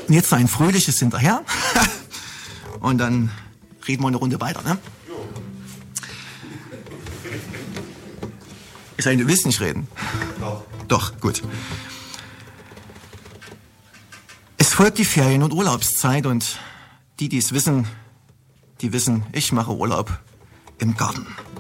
Und jetzt noch ein fröhliches hinterher. Und dann reden wir eine Runde weiter, ne? Ich sage, du willst nicht reden. Doch, gut. Es folgt die Ferien- und Urlaubszeit und die es wissen, die wissen, ich mache Urlaub im Garten.